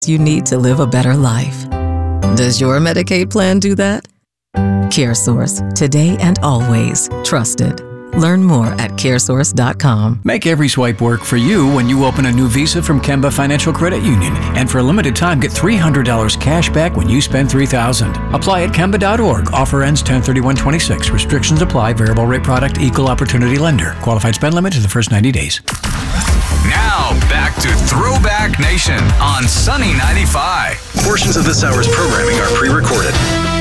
you need to live a better life. Does your Medicaid plan do that? CareSource, today and always trusted. Learn more at caresource.com. Make every swipe work for you when you open a new Visa from Kemba Financial Credit Union. And for a limited time, get $300 cash back when you spend $3,000. Apply at Kemba.org. Offer ends 10/31/26. Restrictions apply. Variable rate product. Equal opportunity lender. Qualified spend limit to the first 90 days. Now, back to Throwback Nation on Sunny 95. Portions of this hour's programming are pre-recorded.